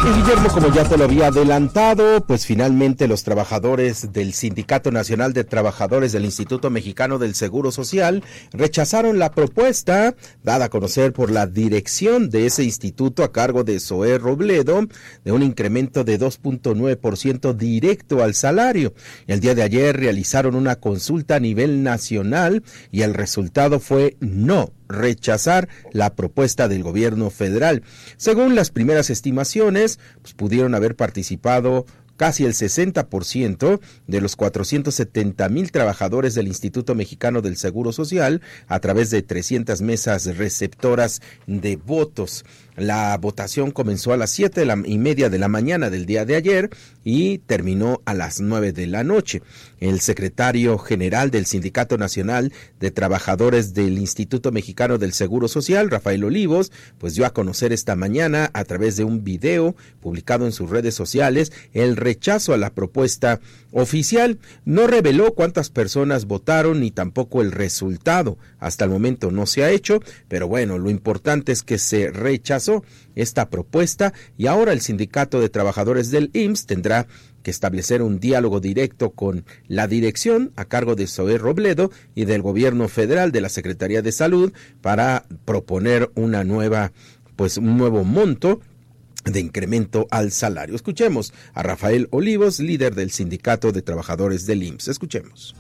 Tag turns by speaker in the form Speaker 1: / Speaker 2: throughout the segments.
Speaker 1: Y Guillermo, como ya te lo había adelantado, pues finalmente los trabajadores del Sindicato Nacional de Trabajadores del Instituto Mexicano del Seguro Social rechazaron la propuesta dada a conocer por la dirección de ese instituto a cargo de Zoé Robledo de un incremento de 2.9% directo al salario. El día de ayer realizaron una consulta a nivel nacional y el resultado fue no. Rechazar la propuesta del gobierno federal. Según las primeras estimaciones, pues pudieron haber participado casi el 60% de los 470,000 trabajadores del Instituto Mexicano del Seguro Social a través de 300 mesas receptoras de votos. La votación comenzó a las 7:30 de la mañana del día de ayer y terminó a las 9 de la noche. El secretario general del Sindicato Nacional de Trabajadores del Instituto Mexicano del Seguro Social, Rafael Olivos, pues dio a conocer esta mañana a través de un video publicado en sus redes sociales el rechazo a la propuesta oficial. No reveló cuántas personas votaron ni tampoco el resultado. Hasta el momento no se ha hecho, pero bueno, lo importante es que se rechazó esta propuesta y ahora el Sindicato de Trabajadores del IMSS tendrá que establecer un diálogo directo con la dirección a cargo de Zoé Robledo y del gobierno federal de la Secretaría de Salud para proponer un nuevo monto de incremento al salario. Escuchemos a Rafael Olivos, líder del Sindicato de Trabajadores del IMSS. Escuchemos.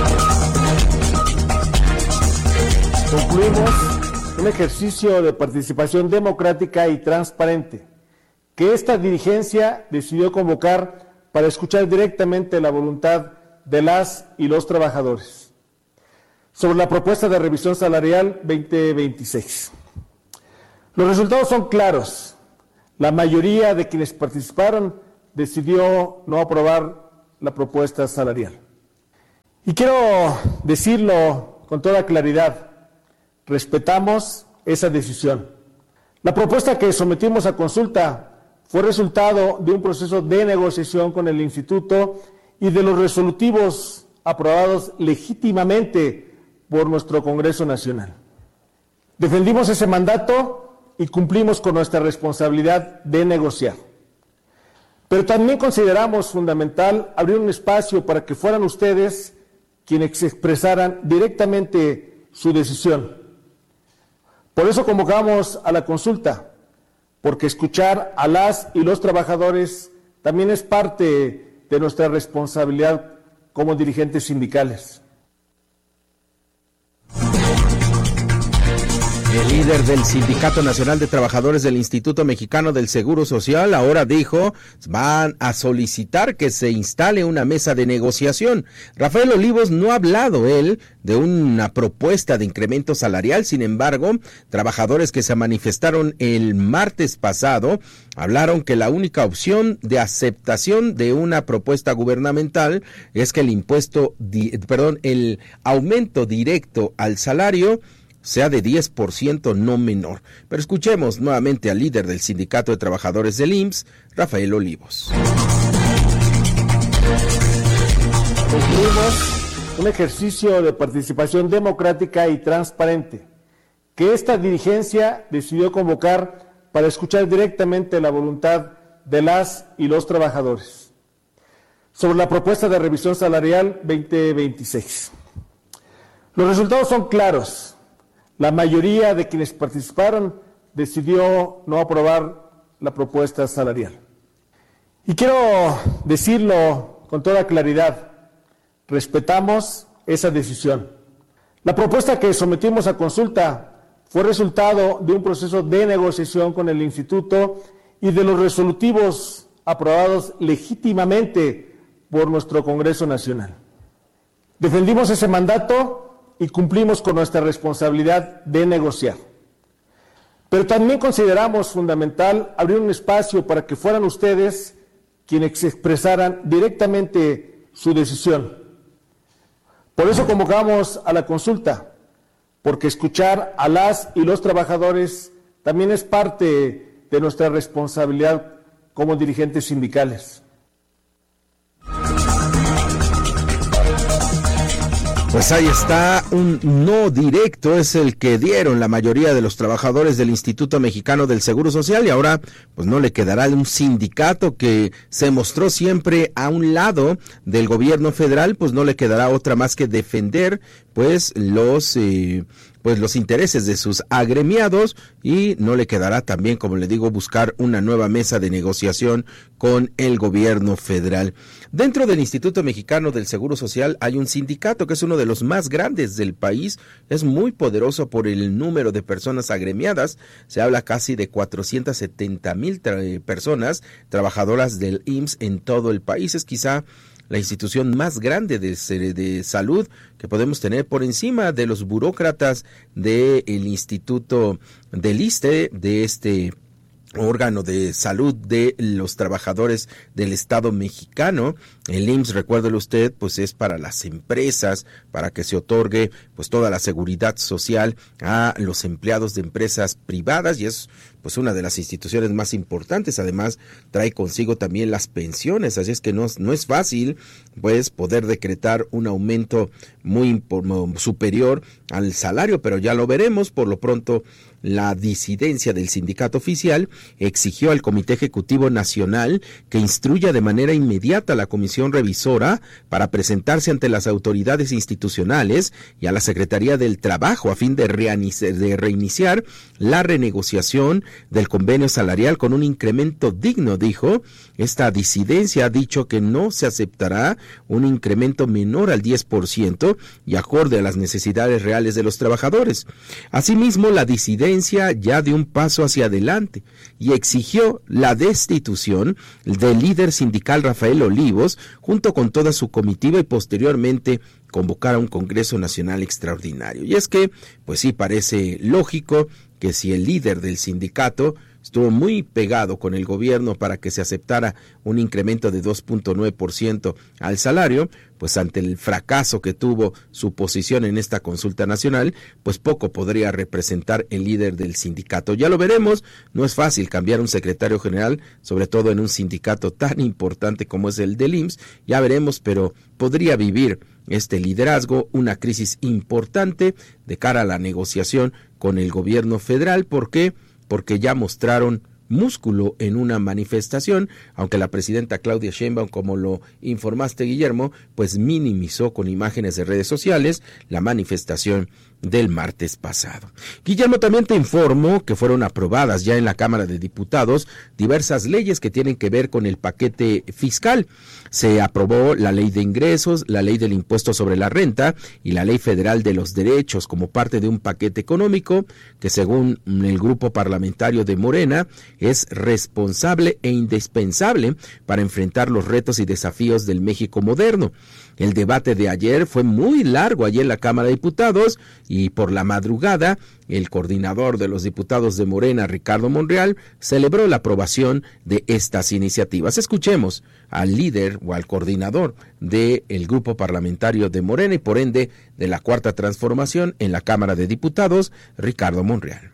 Speaker 2: Concluimos un ejercicio de participación democrática y transparente que esta dirigencia decidió convocar para escuchar directamente la voluntad de las y los trabajadores sobre la propuesta de revisión salarial 2026. Los resultados son claros. La mayoría de quienes participaron decidió no aprobar la propuesta salarial. Y quiero decirlo con toda claridad, respetamos esa decisión. La propuesta que sometimos a consulta fue resultado de un proceso de negociación con el instituto y de los resolutivos aprobados legítimamente por nuestro Congreso Nacional. Defendimos ese mandato y cumplimos con nuestra responsabilidad de negociar. Pero también consideramos fundamental abrir un espacio para que fueran ustedes quienes expresaran directamente su decisión. Por eso convocamos a la consulta, porque escuchar a las y los trabajadores también es parte de nuestra responsabilidad como dirigentes sindicales.
Speaker 1: El líder del Sindicato Nacional de Trabajadores del Instituto Mexicano del Seguro Social ahora dijo, van a solicitar que se instale una mesa de negociación. Rafael Olivos no ha hablado él de una propuesta de incremento salarial, sin embargo, trabajadores que se manifestaron el martes pasado hablaron que la única opción de aceptación de una propuesta gubernamental es que el aumento directo al salario sea de 10%, no menor. Pero escuchemos nuevamente al líder del Sindicato de Trabajadores del IMSS, Rafael Olivos.
Speaker 2: Concluimos un ejercicio de participación democrática y transparente que esta dirigencia decidió convocar para escuchar directamente la voluntad de las y los trabajadores sobre la propuesta de revisión salarial 2026. Los resultados son claros. La mayoría de quienes participaron decidió no aprobar la propuesta salarial. Y quiero decirlo con toda claridad, respetamos esa decisión. La propuesta que sometimos a consulta fue resultado de un proceso de negociación con el instituto y de los resolutivos aprobados legítimamente por nuestro Congreso Nacional. Defendimos ese mandato y cumplimos con nuestra responsabilidad de negociar. Pero también consideramos fundamental abrir un espacio para que fueran ustedes quienes expresaran directamente su decisión. Por eso convocamos a la consulta, porque escuchar a las y los trabajadores también es parte de nuestra responsabilidad como dirigentes sindicales.
Speaker 1: Pues ahí está, un no directo es el que dieron la mayoría de los trabajadores del Instituto Mexicano del Seguro Social, y ahora pues no le quedará un sindicato que se mostró siempre a un lado del gobierno federal, pues no le quedará otra más que defender pues los intereses de sus agremiados, y no le quedará también, como le digo, buscar una nueva mesa de negociación con el gobierno federal. Dentro del Instituto Mexicano del Seguro Social hay un sindicato que es uno de los más grandes del país, es muy poderoso por el número de personas agremiadas, se habla casi de 470,000 personas trabajadoras del IMSS en todo el país, es quizá la institución más grande de salud que podemos tener por encima de los burócratas del Instituto del ISSSTE, de este órgano de salud de los trabajadores del Estado mexicano. El IMSS, recuérdelo usted, pues es para las empresas, para que se otorgue pues toda la seguridad social a los empleados de empresas privadas, y es pues una de las instituciones más importantes. Además trae consigo también las pensiones, así es que no es fácil pues poder decretar un aumento muy superior al salario, pero ya lo veremos. Por lo pronto, la disidencia del sindicato oficial exigió al Comité Ejecutivo Nacional que instruya de manera inmediata a la Comisión Revisora para presentarse ante las autoridades institucionales y a la Secretaría del Trabajo a fin de reiniciar la renegociación del convenio salarial con un incremento digno, dijo. Esta disidencia ha dicho que no se aceptará un incremento menor al 10% y acorde a las necesidades reales de los trabajadores. Asimismo, la disidencia ya dio un paso hacia adelante y exigió la destitución del líder sindical Rafael Olivos junto con toda su comitiva, y posteriormente convocar a un Congreso Nacional Extraordinario. Y es que, pues sí, parece lógico que si el líder del sindicato estuvo muy pegado con el gobierno para que se aceptara un incremento de 2.9% al salario, pues ante el fracaso que tuvo su posición en esta consulta nacional, pues poco podría representar el líder del sindicato. Ya lo veremos, no es fácil cambiar un secretario general, sobre todo en un sindicato tan importante como es el del IMSS, ya veremos, pero podría vivir este liderazgo una crisis importante de cara a la negociación con el gobierno federal. ¿Por qué? Porque ya mostraron músculo en una manifestación, aunque la presidenta Claudia Sheinbaum, como lo informaste, Guillermo, pues minimizó con imágenes de redes sociales la manifestación del martes pasado. Guillermo, también te informo que fueron aprobadas ya en la Cámara de Diputados diversas leyes que tienen que ver con el paquete fiscal. Se aprobó la Ley de Ingresos, la Ley del Impuesto sobre la Renta y la Ley Federal de los Derechos como parte de un paquete económico que, según el grupo parlamentario de Morena, es responsable e indispensable para enfrentar los retos y desafíos del México moderno. El debate de ayer fue muy largo allí en la Cámara de Diputados, y por la madrugada el coordinador de los diputados de Morena, Ricardo Monreal, celebró la aprobación de estas iniciativas. Escuchemos al líder o al coordinador del grupo parlamentario de Morena y por ende de la Cuarta Transformación en la Cámara de Diputados, Ricardo Monreal.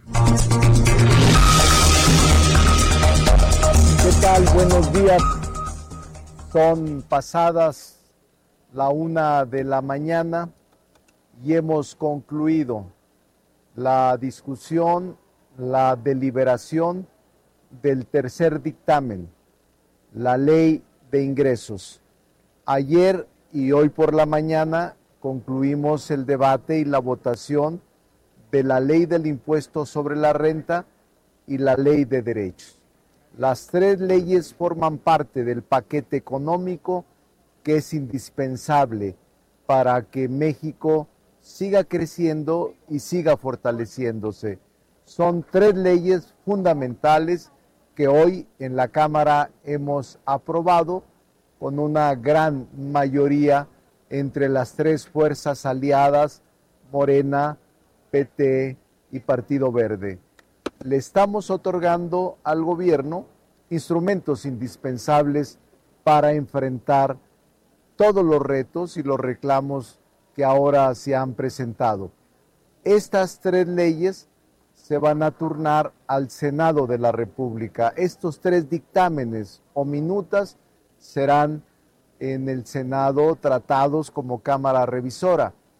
Speaker 3: ¿Qué tal? Buenos días. Son pasadas la 1 de la mañana y hemos concluido la discusión, la deliberación del tercer dictamen, la Ley de Ingresos. Ayer y hoy por la mañana concluimos el debate y la votación de la Ley del Impuesto sobre la Renta y la Ley de Derechos. Las tres leyes forman parte del paquete económico que es indispensable para que México siga creciendo y siga fortaleciéndose. Son tres leyes fundamentales que hoy en la Cámara hemos aprobado con una gran mayoría entre las tres fuerzas aliadas, Morena, PT y Partido Verde. Le estamos otorgando al gobierno instrumentos indispensables para enfrentar todos los retos y los reclamos que ahora se han presentado. Estas tres leyes se van a turnar al Senado de la República. Estos tres dictámenes o minutas serán en el Senado tratados como Cámara Revisora.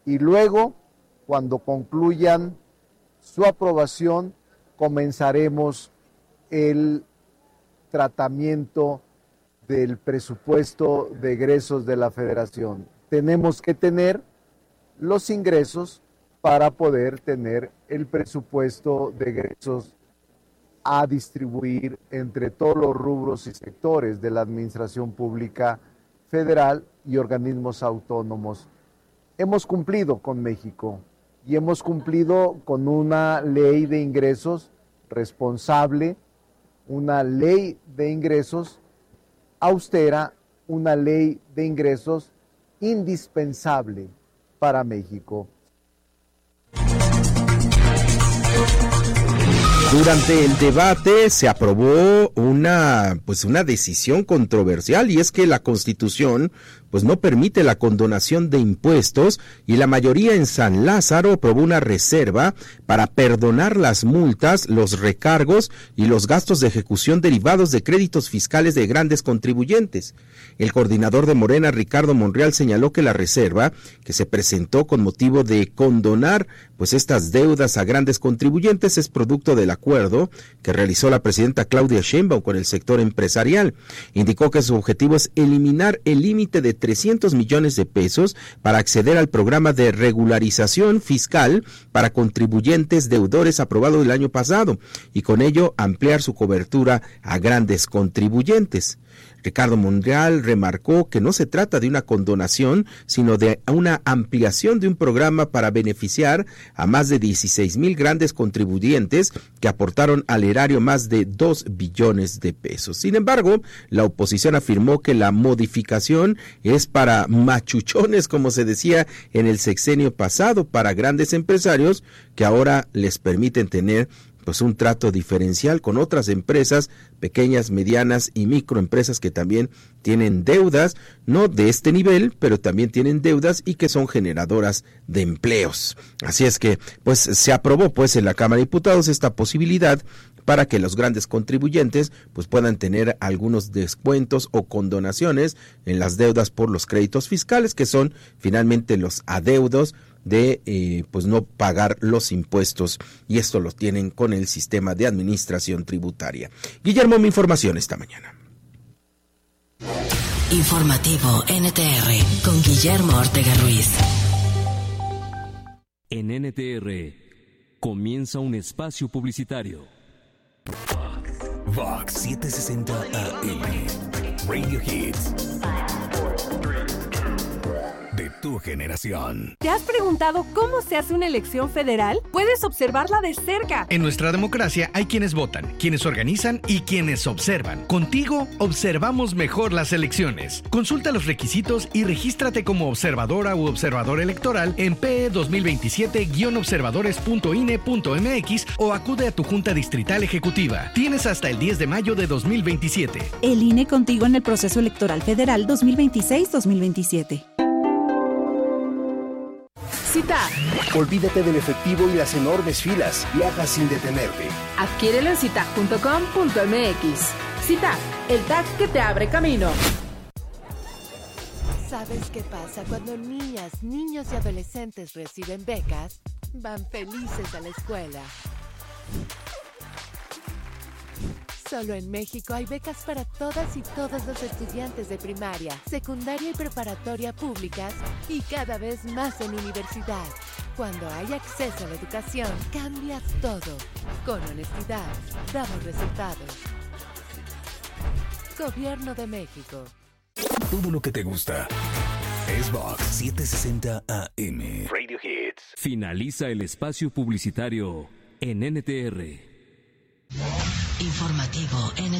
Speaker 3: y luego, cuando concluyan su aprobación, comenzaremos el tratamiento del presupuesto de egresos de la Federación. Tenemos que tener los ingresos para poder tener el presupuesto de egresos a distribuir entre todos los rubros y sectores de la administración pública federal y organismos autónomos. Hemos cumplido con México y hemos cumplido con una ley de ingresos responsable, una ley de ingresos austera, una ley de ingresos indispensable para México.
Speaker 1: Durante el debate se aprobó una decisión controversial, y es que la Constitución no permite la condonación de impuestos, y la mayoría en San Lázaro aprobó una reserva para perdonar las multas, los recargos y los gastos de ejecución derivados de créditos fiscales de grandes contribuyentes. El coordinador de Morena, Ricardo Monreal, señaló que la reserva que se presentó con motivo de condonar estas deudas a grandes contribuyentes es producto del acuerdo que realizó la presidenta Claudia Sheinbaum con el sector empresarial. Indicó que su objetivo es eliminar el límite de 300 millones de pesos para acceder al programa de regularización fiscal para contribuyentes deudores aprobado el año pasado, y con ello ampliar su cobertura a grandes contribuyentes. Ricardo Monreal remarcó que no se trata de una condonación, sino de una ampliación de un programa para beneficiar a más de 16,000 grandes contribuyentes que aportaron al erario más de 2 billones de pesos. Sin embargo, la oposición afirmó que la modificación es para machuchones, como se decía en el sexenio pasado, para grandes empresarios que ahora les permiten tener un trato diferencial con otras empresas, pequeñas, medianas y microempresas que también tienen deudas, no de este nivel, pero también tienen deudas y que son generadoras de empleos. Así es que, se aprobó, en la Cámara de Diputados esta posibilidad para que los grandes contribuyentes, puedan tener algunos descuentos o condonaciones en las deudas por los créditos fiscales, que son finalmente los adeudos de no pagar los impuestos, y esto lo tienen con el sistema de administración tributaria. Guillermo, mi información esta mañana.
Speaker 4: Informativo NTR con Guillermo Ortega Ruiz.
Speaker 5: En NTR comienza un espacio publicitario.
Speaker 6: Vox 760 AM Radio Hits de tu generación.
Speaker 7: ¿Te has preguntado cómo se hace una elección federal? Puedes observarla de cerca.
Speaker 8: En nuestra democracia hay quienes votan, quienes organizan y quienes observan. Contigo observamos mejor las elecciones. Consulta los requisitos y regístrate como observadora u observador electoral en PE 2027-observadores.ine.mx o acude a tu Junta Distrital Ejecutiva. Tienes hasta el 10 de mayo de 2027.
Speaker 9: El INE contigo en el proceso electoral federal 2026-2027.
Speaker 7: CITAP.
Speaker 10: Olvídate del efectivo y las enormes filas. Viaja sin detenerte.
Speaker 7: Adquiérelo en citap.com.mx. CITAP, el tag que te abre camino.
Speaker 11: ¿Sabes qué pasa cuando niñas, niños y adolescentes reciben becas? Van felices a la escuela. Solo en México hay becas para todas y todos los estudiantes de primaria, secundaria y preparatoria públicas y cada vez más en universidad. Cuando hay acceso a la educación, cambias todo. Con honestidad, damos resultados. Gobierno de México.
Speaker 6: Todo lo que te gusta es Vox 760 AM Radio Hits.
Speaker 5: Finaliza el espacio publicitario en NTR.
Speaker 4: Informativo NTR.